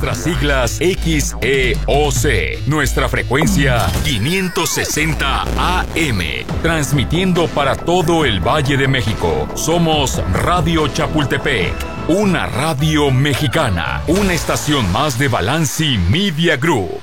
Nuestras siglas XEOC. Nuestra frecuencia 560 AM. Transmitiendo para todo el Valle de México. Somos Radio Chapultepec. Una radio mexicana. Una estación más de Balanci Media Group.